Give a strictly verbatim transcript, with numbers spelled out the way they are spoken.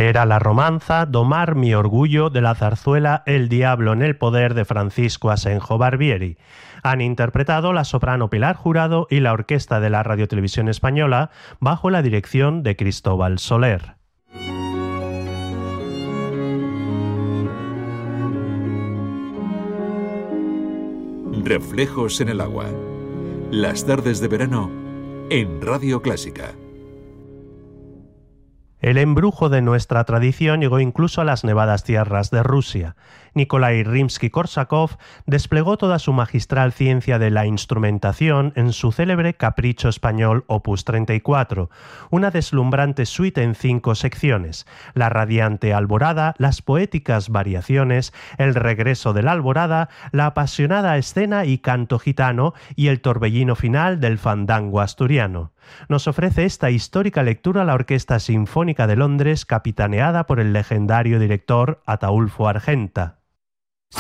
Era la romanza Domar mi orgullo de la zarzuela El diablo en el poder de Francisco Asenjo Barbieri. Han interpretado la soprano Pilar Jurado y la orquesta de la Radiotelevisión Española bajo la dirección de Cristóbal Soler. Reflejos en el agua. Las tardes de verano en Radio Clásica. El embrujo de nuestra tradición llegó incluso a las nevadas tierras de Rusia. Nikolai Rimsky-Korsakov desplegó toda su magistral ciencia de la instrumentación en su célebre Capricho español opus treinta y cuatro, una deslumbrante suite en cinco secciones: la radiante alborada, las poéticas variaciones, el regreso de la alborada, la apasionada escena y canto gitano y el torbellino final del fandango asturiano. Nos ofrece esta histórica lectura la Orquesta Sinfónica de Londres, capitaneada por el legendario director Ataúlfo Argenta.